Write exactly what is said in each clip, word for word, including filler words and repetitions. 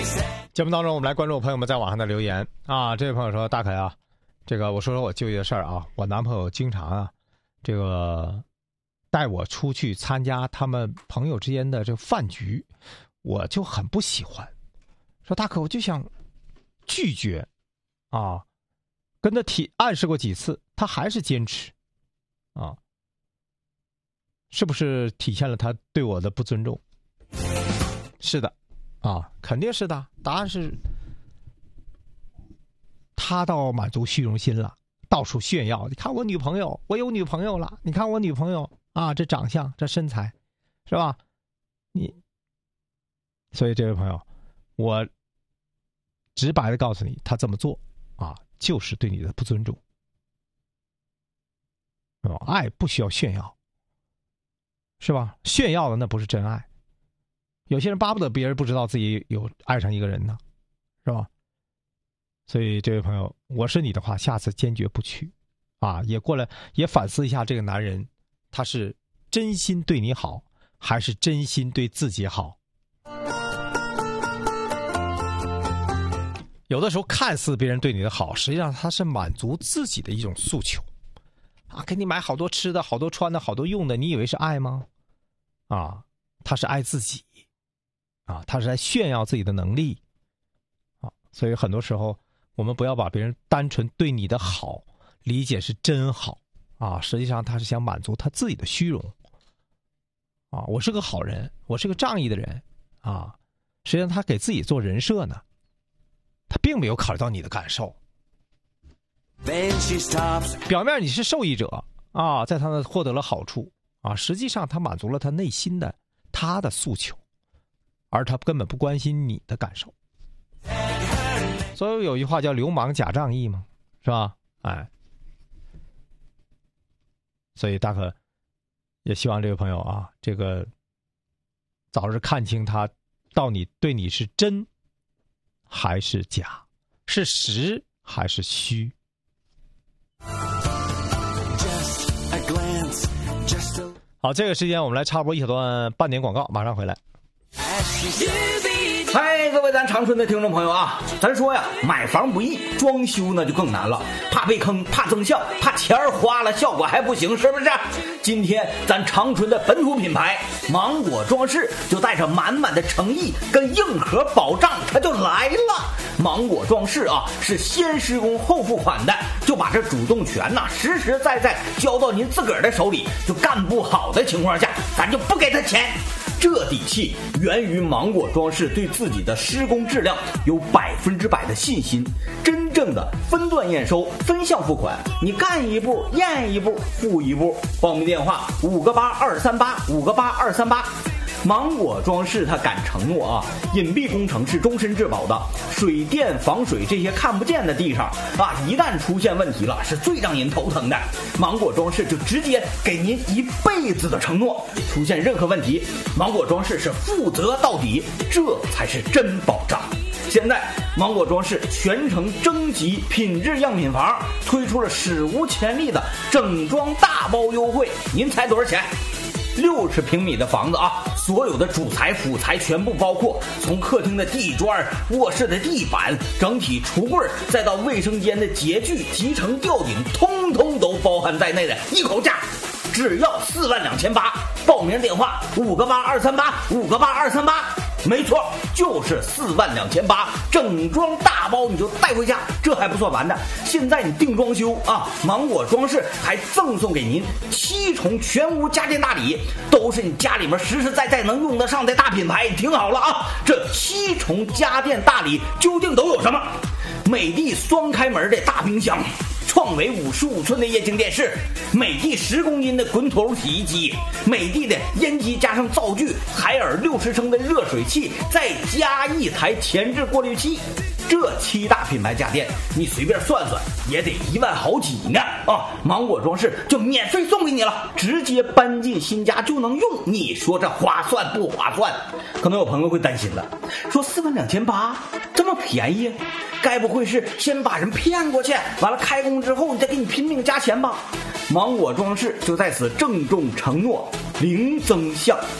节目当中，我们来关注朋友们在网上的留言啊。这位朋友说：“大凯啊，这个我说说我就业的事儿啊。我男朋友经常啊，这个带我出去参加他们朋友之间的这个饭局，我就很不喜欢。说大可，我就想拒绝啊，跟他提暗示过几次，他还是坚持啊，是不是体现了他对我的不尊重？是的。”啊，肯定是的。答案是，他到满足虚荣心了，到处炫耀。你看我女朋友，我有女朋友了。你看我女朋友啊，这长相，这身材，是吧？你，所以这位朋友，我直白的告诉你，他这么做啊，就是对你的不尊重。哦，爱不需要炫耀，是吧？炫耀的那不是真爱。有些人巴不得别人不知道自己有爱上一个人呢，是吧？所以这位朋友，我是你的话，下次坚决不去啊！也过来也反思一下，这个男人他是真心对你好，还是真心对自己好？有的时候看似别人对你的好，实际上他是满足自己的一种诉求啊，给你买好多吃的、好多穿的、好多用的，你以为是爱吗？啊，他是爱自己。啊，他是在炫耀自己的能力，啊，所以很多时候我们不要把别人单纯对你的好理解是真好啊，实际上他是想满足他自己的虚荣，啊，我是个好人，我是个仗义的人，啊，实际上他给自己做人设呢，他并没有考虑到你的感受。表面你是受益者啊，在他那获得了好处啊，实际上他满足了他内心的他的诉求。而他根本不关心你的感受，所以有一句话叫流氓假仗义嘛，是吧？哎，所以大可也希望这位朋友啊，这个早日看清他到底对你是真还是假，是实还是虚。好，这个时间我们来插播一小段半点广告，马上回来。 嗨，各位咱长春的听众朋友啊，咱说呀，买房不易，装修呢就更难了，怕被坑，怕增效，怕钱儿花了效果还不行，是不是？今天咱长春的本土品牌芒果装饰就带着满满的诚意跟硬核保障，它就来了。芒果装饰啊，是先施工后付款的，就把这主动权呐、啊、实实在在交到您自个儿的手里，就干不好的情况下，咱就不给他钱。这底气源于芒果装饰对自己的施工质量有百分之百的信心，真正的分段验收、分项付款，你干一步验一步付一步。报名电话五个八二三八五个八二三八。芒果装饰它敢承诺啊，隐蔽工程是终身质保的，水电防水这些看不见的地上啊，一旦出现问题了，是最让人头疼的。芒果装饰就直接给您一辈子的承诺，出现任何问题，芒果装饰是负责到底，这才是真保障。现在芒果装饰全程征集品质样品房，推出了史无前例的整装大包优惠，您猜多少钱？六十平米的房子啊，所有的主材辅材全部包括，从客厅的地砖、卧室的地板、整体橱柜，再到卫生间的洁具、集成吊顶，通通都包含在内的一口价，只要四万两千八。报名电话五个八二三八五个八二三八。没错，就是四万两千八，整装大包你就带回家。这还不算完的，现在你定装修啊，芒果装饰还赠送给您七重全屋家电大礼，都是你家里面实实在在能用得上的大品牌。你听好了啊，这七重家电大礼究竟都有什么？美的双开门的大冰箱，创维五十五寸的液晶电视，美的十公斤的滚筒洗衣机，美的的烟机加上灶具，海尔六十升的热水器，再加一台前置过滤器。这七大品牌家电，你随便算算也得一万好几呢啊！芒果装饰就免费送给你了，直接搬进新家就能用。你说这划算不划算？可能有朋友会担心了，说四万两千八这么便宜，该不会是先把人骗过去，完了开工之后你再给你拼命加钱吧？芒果装饰就在此郑重承诺零增项。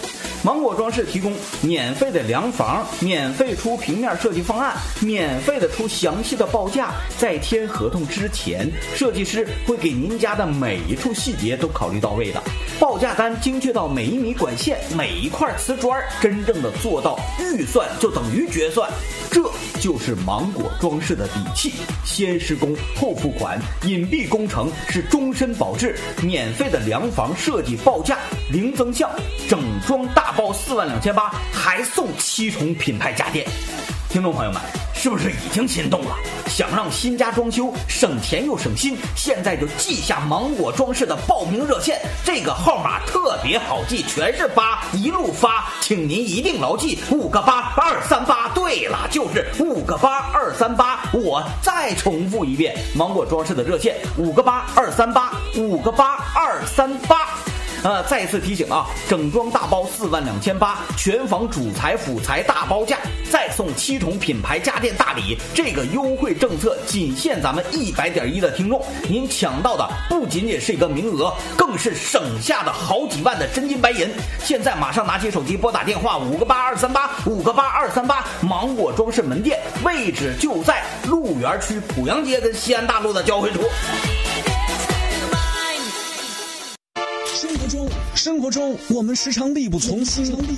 芒果装饰提供免费的量房，免费出平面设计方案，免费的出详细的报价。在签合同之前，设计师会给您家的每一处细节都考虑到位的，报价单精确到每一米管线、每一块瓷砖，真正的做到预算就等于决算。这就是芒果装饰的底气，先施工后付款，隐蔽工程是终身保质，免费的量房设计报价零增项，整装大包四万两千八，还送七重品牌家电。听众朋友们，是不是已经心动了？想让新家装修省钱又省心，现在就记下芒果装饰的报名热线，这个号码特别好记，全是八，一路发，请您一定牢记五个八二三八。对了，就是五个八二三八。我再重复一遍，芒果装饰的热线五个八二三八，五个八二三八。呃，再次提醒啊，整装大包四万两千八，全房主材辅材大包价，再送七重品牌家电大礼。这个优惠政策仅限咱们一百点一的听众，您抢到的不仅仅是一个名额，更是省下的好几万的真金白银。现在马上拿起手机拨打电话五个八二三八五个八二三八，芒果装饰门店位置就在鹿园区濮阳街跟西安大路的交汇处。 生活中，生活中，我们时常力不从心。